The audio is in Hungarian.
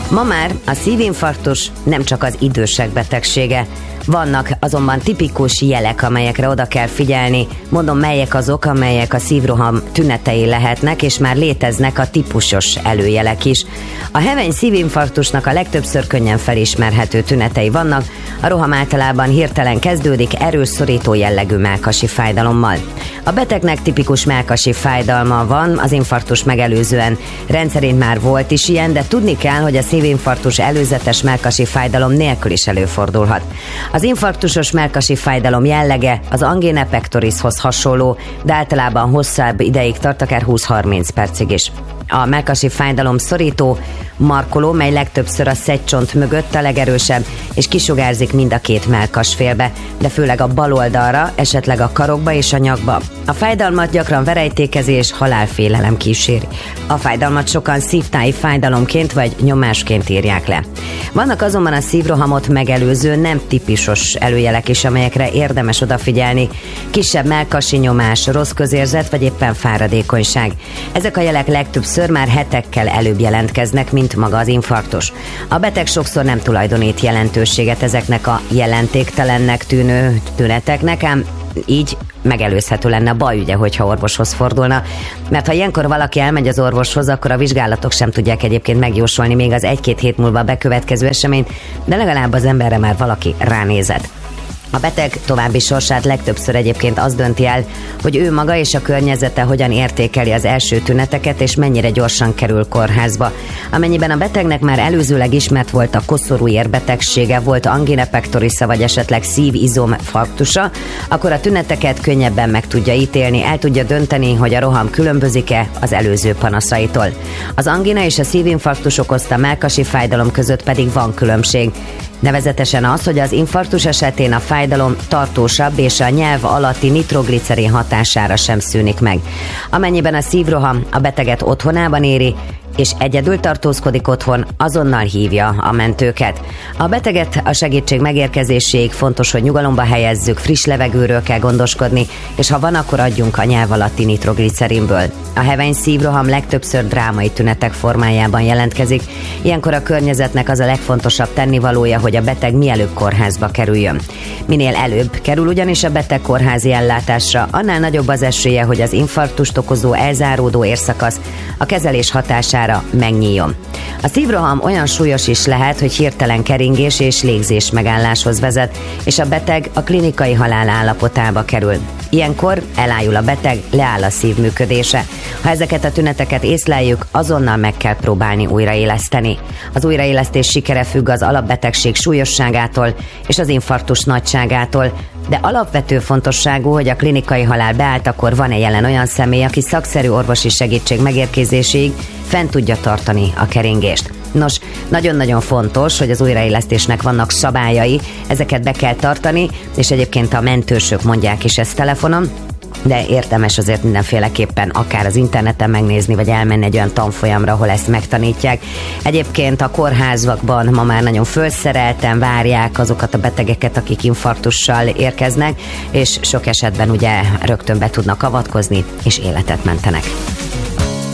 Ma már a szívinfarktus nem csak az idősek betegsége. Vannak azonban tipikus jelek, amelyekre oda kell figyelni. Mondom, melyek azok, amelyek a szívroham tünetei lehetnek, és már léteznek a típusos előjelek is. A heveny szívinfarktusnak a legtöbbször könnyen felismerhető tünetei vannak. A roham általában hirtelen kezdődik, erős szorító jellegű mellkasi fájdalommal. A betegnek tipikus mellkasi fájdalma van, az infarktus megelőzően rendszerint már volt is ilyen, de tudni kell, hogy a szívinfarktus előzetes mellkasi fájdalom nélkül is előfordulhat. Az infarktusos mellkasi fájdalom jellege az angina pectorishoz hasonló, de általában hosszabb ideig tart, akár 20-30 percig is. A mellkasi fájdalom szorító, markoló, mely legtöbbször a szegycsont mögött a legerősebb, és kisugárzik mind a két mellkasfélbe, de főleg a bal oldalra, esetleg a karokba és a nyakba. A fájdalmat gyakran verejtékezés, halálfélelem kíséri. A fájdalmat sokan szívtáji fájdalomként vagy nyomásként írják le. Vannak azonban a szívrohamot megelőző nem típusos előjelek is, amelyekre érdemes odafigyelni. Kisebb mellkasi nyomás, rossz közérzet vagy éppen fáradékonyság. Ezek a jelek legtöbbször már hetekkel előbb jelentkeznek, mint maga az infarktus. A beteg sokszor nem tulajdonít jelentőséget ezeknek a jelentéktelennek tűnő tüneteknek, ám így megelőzhető lenne a baj, ugye, hogyha orvoshoz fordulna. Mert ha ilyenkor valaki elmegy az orvoshoz, akkor a vizsgálatok sem tudják egyébként megjósolni még az 1-2 hét múlva bekövetkező eseményt, de legalább az emberre már valaki ránézett. A beteg további sorsát legtöbbször egyébként az dönti el, hogy ő maga és a környezete hogyan értékeli az első tüneteket, és mennyire gyorsan kerül kórházba. Amennyiben a betegnek már előzőleg ismert volt a koszorú érbetegsége, volt angina pectorisza, vagy esetleg szívizomfarktusa, akkor a tüneteket könnyebben meg tudja ítélni, el tudja dönteni, hogy a roham különbözik-e az előző panaszaitól. Az angina és a szívinfarktus okozta mellkasi fájdalom között pedig van különbség. Nevezetesen az, hogy az infarktus esetén a fájdalom tartósabb, és a nyelv alatti nitroglicerin hatására sem szűnik meg. Amennyiben a szívroham a beteget otthonában éri, és egyedül tartózkodik otthon, azonnal hívja a mentőket. A beteget a segítség megérkezéséig fontos, hogy nyugalomba helyezzük, friss levegőről kell gondoskodni, és ha van, akkor adjunk a nyelv alatti nitroglicerinből. A heveny szívroham legtöbbször drámai tünetek formájában jelentkezik, ilyenkor a környezetnek az a legfontosabb tennivalója, hogy a beteg mielőbb kórházba kerüljön. Minél előbb kerül ugyanis a beteg kórházi ellátásra, annál nagyobb az esélye, hogy az infarktust okozó elzáródó érszakasz a kezelés hatására megnyíljon. A szívroham olyan súlyos is lehet, hogy hirtelen keringés és légzés megálláshoz vezet, és a beteg a klinikai halál állapotába kerül. Ilyenkor elájul a beteg, leáll a szív működése. Ha ezeket a tüneteket észleljük, azonnal meg kell próbálni újraéleszteni. Az újraélesztés sikere függ az alapbetegség súlyosságától és az infarktus nagyságától, de alapvető fontosságú, hogy a klinikai halál beálltakor van-e jelen olyan személy, aki szakszerű orvosi segítség megérkezéséig fent tudja tartani a keringést. Nos, nagyon-nagyon fontos, hogy az újraélesztésnek vannak szabályai, ezeket be kell tartani, és egyébként a mentősök mondják is ezt telefonon, de érdemes azért mindenféleképpen akár az interneten megnézni, vagy elmenni egy olyan tanfolyamra, ahol ezt megtanítják. Egyébként a kórházakban ma már nagyon fölszerelten várják azokat a betegeket, akik infarktussal érkeznek, és sok esetben ugye rögtön be tudnak avatkozni, és életet mentenek.